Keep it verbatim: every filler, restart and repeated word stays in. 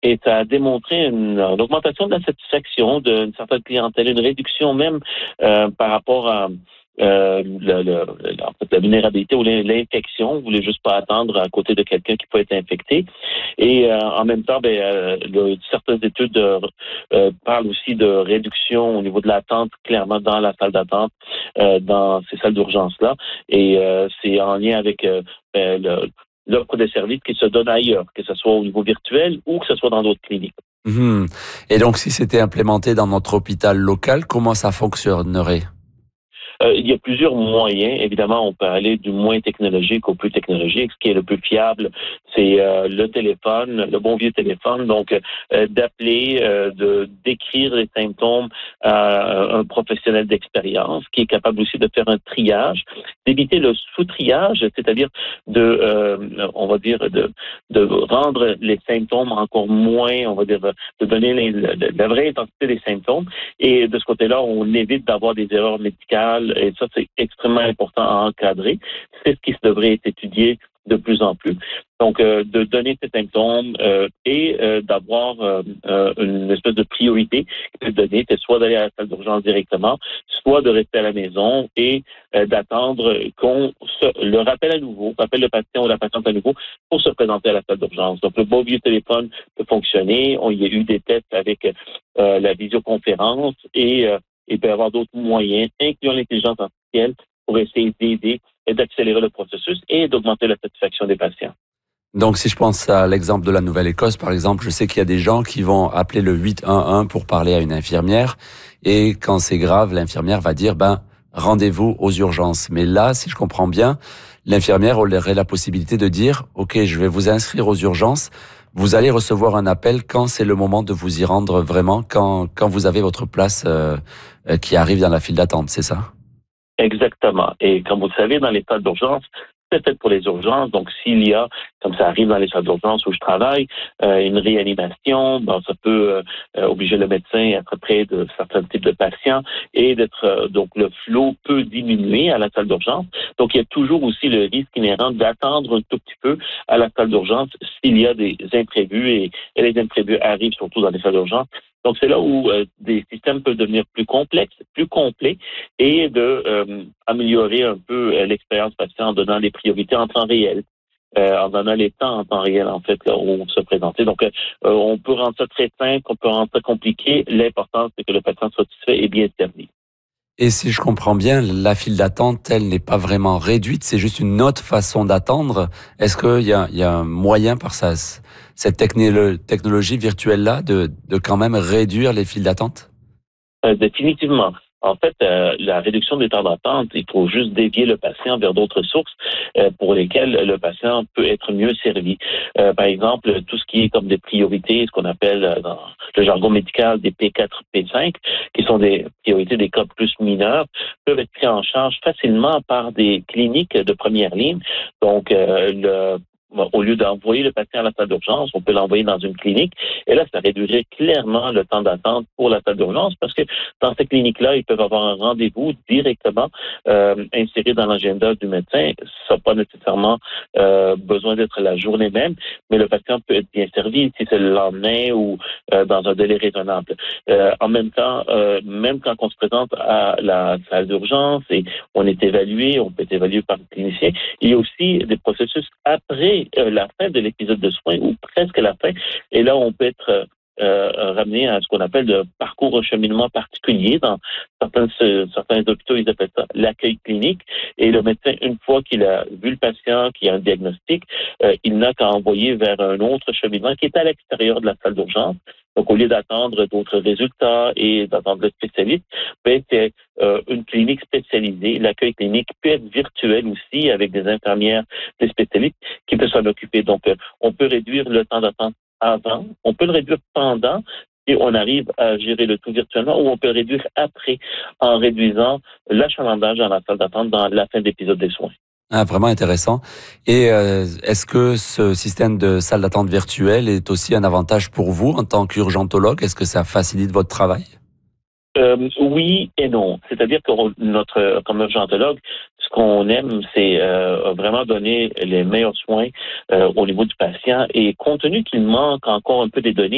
Et ça a démontré une, une augmentation de la satisfaction d'une certaine clientèle, une réduction même euh, par rapport à euh, le, le, le, en fait, la vulnérabilité ou l'infection. Vous voulez juste pas attendre à côté de quelqu'un qui peut être infecté. Et euh, en même temps, ben, euh, le, certaines études euh, euh, parlent aussi de réduction au niveau de l'attente, clairement dans la salle d'attente, euh, dans ces salles d'urgence-là. Et euh, c'est en lien avec euh, ben, le l'offre de services qui se donne ailleurs, que ce soit au niveau virtuel ou que ce soit dans d'autres cliniques. Mhm. Et donc, si c'était implémenté dans notre hôpital local, comment ça fonctionnerait? Euh, il y a plusieurs moyens. Évidemment, on peut aller du moins technologique au plus technologique. Ce qui est le plus fiable, c'est euh, le téléphone, le bon vieux téléphone. Donc, euh, d'appeler, euh, de d'écrire les symptômes à un professionnel d'expérience qui est capable aussi de faire un triage, d'éviter le sous-triage, c'est-à-dire de, euh, on va dire, de, de rendre les symptômes encore moins, on va dire, de donner les, la, la vraie intensité des symptômes. Et de ce côté-là, on évite d'avoir des erreurs médicales. Et ça, c'est extrêmement important à encadrer. C'est ce qui devrait être étudié de plus en plus. Donc, euh, de donner ces symptômes euh, et euh, d'avoir euh, euh, une espèce de priorité qui peut donner, c'est soit d'aller à la salle d'urgence directement, soit de rester à la maison et euh, d'attendre qu'on se, le rappelle à nouveau, rappelle le patient ou la patiente à nouveau pour se présenter à la salle d'urgence. Donc, le beau vieux téléphone peut fonctionner. On, il y a eu des tests avec euh, la visioconférence et euh, il peut y avoir d'autres moyens, incluant l'intelligence artificielle, pour essayer d'aider et d'accélérer le processus et d'augmenter la satisfaction des patients. Donc, si je pense à l'exemple de la Nouvelle-Écosse, par exemple, je sais qu'il y a des gens qui vont appeler le huit un un pour parler à une infirmière. Et quand c'est grave, l'infirmière va dire, ben, rendez-vous aux urgences. Mais là, si je comprends bien, l'infirmière aurait la possibilité de dire, OK, je vais vous inscrire aux urgences. Vous allez recevoir un appel quand c'est le moment de vous y rendre vraiment, quand, quand vous avez votre place euh, euh, qui arrive dans la file d'attente, c'est ça? Exactement. Et comme vous le savez, dans les salles d'urgence, c'est fait pour les urgences. Donc, s'il y a, comme ça arrive dans les salles d'urgence où je travaille, euh, une réanimation, bon, ça peut euh, obliger le médecin à être près de certains types de patients et d'être euh, donc le flot peut diminuer à la salle d'urgence. Donc, il y a toujours aussi le risque inhérent d'attendre un tout petit peu à la salle d'urgence s'il y a des imprévus et, et les imprévus arrivent surtout dans les salles d'urgence. Donc, c'est là où euh, des systèmes peuvent devenir plus complexes, plus complets et de euh, améliorer un peu euh, l'expérience patient en donnant les priorités en temps réel, euh, en donnant les temps en temps réel, en fait, là, où on se présenter. Donc, euh, on peut rendre ça très simple, on peut rendre ça compliqué. L'important, c'est que le patient soit satisfait et bien servi. Et si je comprends bien, la file d'attente, elle n'est pas vraiment réduite, c'est juste une autre façon d'attendre. Est-ce qu'il y a, il y a un moyen par ça, cette techné- technologie virtuelle-là de, de quand même réduire les files d'attente? Euh, définitivement. En fait, euh, la réduction des temps d'attente, il faut juste dévier le patient vers d'autres sources euh, pour lesquelles le patient peut être mieux servi. Euh, par exemple, tout ce qui est comme des priorités, ce qu'on appelle euh, dans le jargon médical des P quatre, P cinq, qui sont des priorités des cas plus mineurs, peuvent être pris en charge facilement par des cliniques de première ligne. Donc, euh, le au lieu d'envoyer le patient à la salle d'urgence, on peut l'envoyer dans une clinique. Et là, ça réduirait clairement le temps d'attente pour la salle d'urgence parce que dans ces cliniques-là, ils peuvent avoir un rendez-vous directement euh, inséré dans l'agenda du médecin. Ça n'a pas nécessairement euh, besoin d'être la journée même, mais le patient peut être bien servi si c'est le lendemain ou euh, dans un délai raisonnable. Euh, en même temps, euh, même quand on se présente à la salle d'urgence et on est évalué, on peut être évalué par le clinicien, il y a aussi des processus après Euh, la fin de l'épisode de soins ou presque la fin. Et là, on peut être euh, euh, ramené à ce qu'on appelle le parcours recheminement particulier. Dans certains, euh, certains hôpitaux, ils appellent ça l'accueil clinique. Et le médecin, une fois qu'il a vu le patient, qu'il a un diagnostic, euh, il n'a qu'à envoyer vers un autre cheminement qui est à l'extérieur de la salle d'urgence. Donc, au lieu d'attendre d'autres résultats et d'attendre le spécialiste, ben, c'est euh, une clinique spécialisée. L'accueil clinique peut être virtuel aussi avec des infirmières, des spécialistes qui peuvent s'en occuper. Donc, euh, on peut réduire le temps d'attente avant, on peut le réduire pendant et on arrive à gérer le tout virtuellement ou on peut le réduire après en réduisant l'achalandage dans la salle d'attente dans la fin d'épisode des soins. Ah, vraiment intéressant. Et euh, est-ce que ce système de salle d'attente virtuelle est aussi un avantage pour vous en tant qu'urgentologue? Est-ce que ça facilite votre travail? Euh, oui et non. C'est-à-dire que notre, comme urgentologue, ce qu'on aime, c'est euh, vraiment donner les meilleurs soins euh, au niveau du patient. Et compte tenu qu'il manque encore un peu des données